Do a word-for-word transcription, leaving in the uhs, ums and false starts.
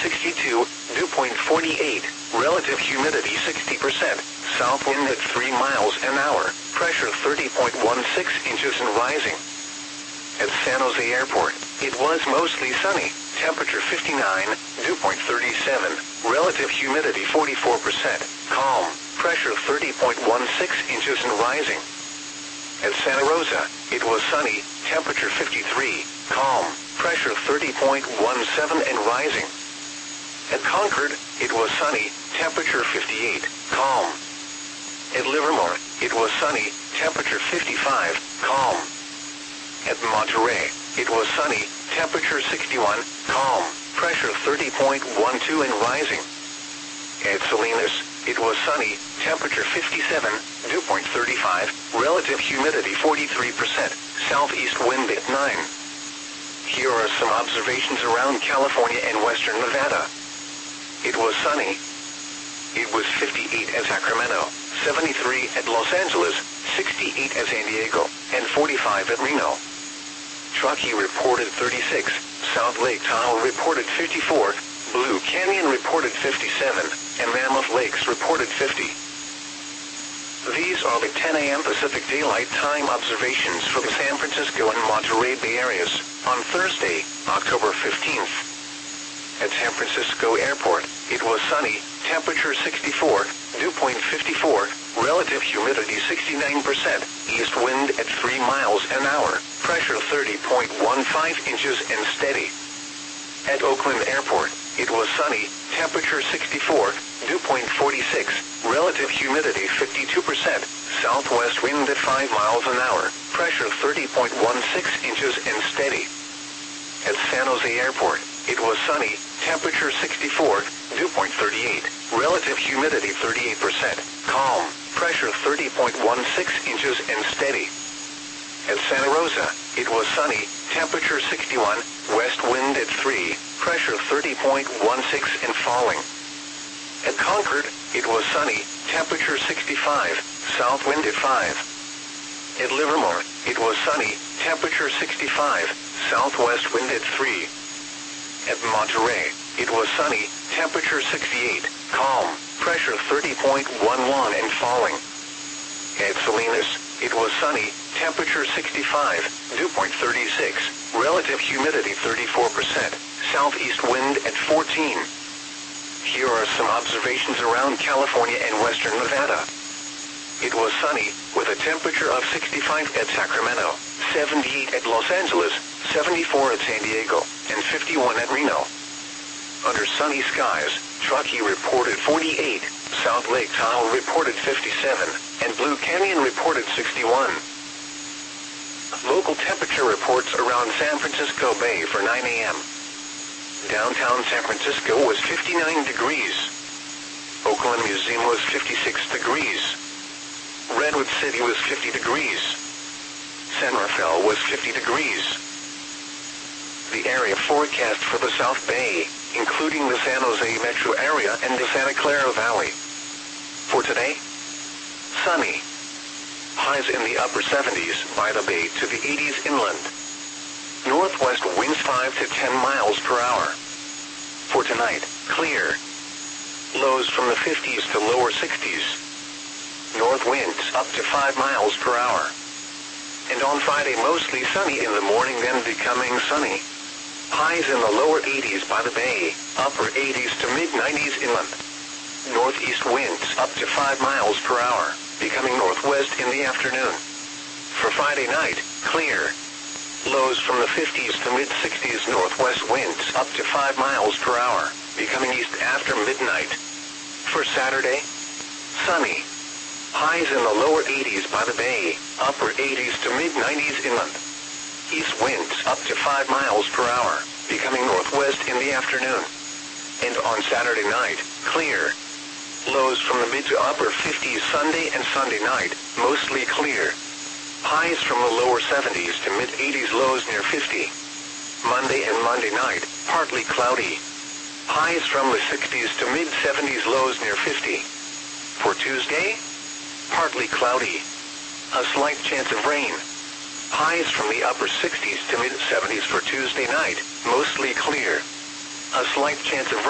sixty-two, dew point forty-eight, relative humidity sixty percent, south wind at three miles an hour, pressure thirty point one six inches and rising. At San Jose Airport, it was mostly sunny, temperature fifty-nine, dew point thirty-seven, relative humidity forty-four percent, calm, pressure thirty point one six inches and rising. At Santa Rosa, it was sunny, temperature fifty-three, calm, pressure thirty point one seven and rising. At Concord, it was sunny, temperature fifty-eight, calm. At Livermore, it was sunny, temperature fifty-five, calm. At Monterey, it was sunny, temperature sixty-one, calm, pressure thirty point one two and rising. At Salinas, it was sunny, temperature fifty-seven, dew point thirty-five, relative humidity forty-three percent, southeast wind at nine. Here are some observations around California and western Nevada. It was sunny. It was fifty-eight at Sacramento, seventy-three at Los Angeles, sixty-eight at San Diego, and forty-five at Reno. Truckee reported thirty-six, South Lake Tahoe reported fifty-four, Blue Canyon reported fifty-seven, and Mammoth Lakes reported fifty. These are the ten a m Pacific Daylight Time observations for the San Francisco and Monterey Bay areas on Thursday, October fifteenth. At San Francisco Airport, it was sunny, temperature sixty-four, dew point fifty-four, relative humidity sixty-nine percent, east wind at three miles an hour, pressure thirty point one five inches and steady. At Oakland Airport, it was sunny, temperature sixty-four, dew point forty-six, relative humidity fifty-two percent, southwest wind at five miles an hour, pressure thirty point one six inches and steady. At San Jose Airport, it was sunny, temperature sixty-four, dew point thirty-eight, relative humidity thirty-eight percent, calm, pressure thirty point one six inches and steady. At Santa Rosa, it was sunny, temperature sixty-one, west wind at three, pressure thirty point one six and falling. At Concord, it was sunny, temperature sixty-five, south wind at five. At Livermore, it was sunny, temperature sixty-five, southwest wind at three. At Monterey, it was sunny, temperature sixty-eight, calm, pressure thirty point one one and falling. At Salinas, it was sunny, temperature sixty-five, dew point thirty-six, relative humidity thirty-four percent, southeast wind at fourteen. Here are some observations around California and western Nevada. It was sunny, with a temperature of sixty-five at Sacramento, seventy-eight at Los Angeles, seventy-four at San Diego, and fifty-one at Reno. Under sunny skies, Truckee reported forty-eight, South Lake Tahoe reported fifty-seven, and Blue Canyon reported sixty-one. Local temperature reports around San Francisco Bay for nine a m Downtown San Francisco was fifty-nine degrees. Oakland Museum was fifty-six degrees. Redwood City was fifty degrees. San Rafael was fifty degrees. The area forecast for the South Bay, including the San Jose metro area and the Santa Clara Valley. For today, sunny. Highs in the upper seventies by the bay to the eighties inland. Northwest winds five to ten miles per hour. For tonight, clear. Lows from the fifties to lower sixties. North winds up to five miles per hour. And on Friday, mostly sunny in the morning, then becoming sunny. Highs in the lower eighties by the bay, upper eighties to mid nineties inland. Northeast winds up to five miles per hour, becoming northwest in the afternoon. For Friday night, clear. Lows from the fifties to mid sixties, northwest winds up to five miles per hour, becoming east after midnight. For Saturday, sunny. Highs in the lower eighties by the bay, upper eighties to mid nineties inland. East winds up to five miles per hour, becoming northwest in the afternoon. And on Saturday night, clear. Lows from the mid to upper fifties Sunday and Sunday night, mostly clear. Highs from the lower seventies to mid eighties, lows near fifty. Monday and Monday night, partly cloudy. Highs from the sixties to mid seventies, lows near fifty. For Tuesday, partly cloudy. A slight chance of rain. Highs from the upper sixties to mid seventies for Tuesday night, mostly clear. A slight chance of rain.